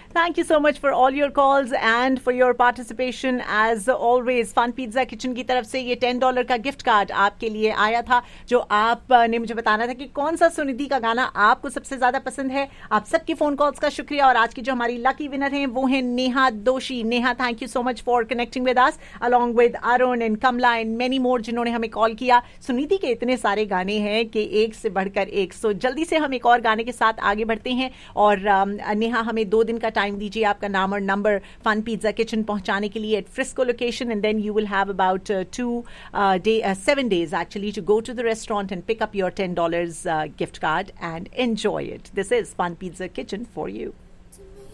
Thank you so much for all your calls and for your participation as always. Fun pizza kitchen की तरफ से ये $10 का gift card आपके लिए आया था, जो आपने मुझे बताना था कि कौन सा सुनिधि का गाना आपको सबसे ज्यादा पसंद है. आप सबकी फोन कॉल्स का शुक्रिया. और आज की जो हमारी लकी विनर हैं वो है नेहा दोषी. Neha, thank you so much for connecting with us along with Arun and Kamala and many more जिन्होंने हमें कॉल किया. सुनिधि के इतने सारे गाने हैं कि एक से बढ़कर एक. सो जल्दी से हम एक और गाने के साथ आगे बढ़ते हैं. और नेहा, हमें 2 दिन का टाइम दीजिए, आपका नाम और नंबर फन पिज्जा किचन पहुंचाने के लिए eight Frisco location, and then you will have about 7 days actually to go to the restaurant and pick up your $10 gift card and enjoy it. This is Fun Pizza Kitchen for you.